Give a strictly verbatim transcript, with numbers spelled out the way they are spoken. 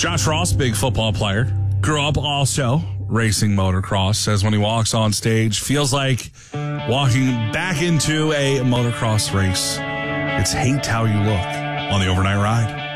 Josh Ross, big football player, grew up also racing motocross, says when he walks on stage, feels like walking back into a motocross race. It's Hate How You Look on the Overnight Ride.